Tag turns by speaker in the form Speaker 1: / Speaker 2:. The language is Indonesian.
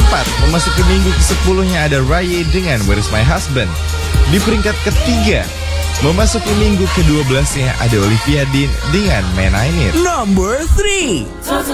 Speaker 1: keempat, memasuki minggu ke-10-nya ada Raya dengan Where Is My Husband. Di peringkat ketiga, memasuki minggu ke-12-nya ada Olivia Dean dengan Man I Need.
Speaker 2: Number 3.